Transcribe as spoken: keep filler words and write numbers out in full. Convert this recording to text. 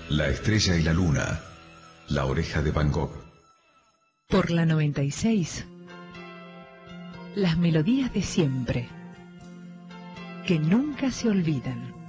La estrella y la luna. La oreja de Van Gogh. Por la noventa y seis. Las melodías de siempre, que nunca se olvidan.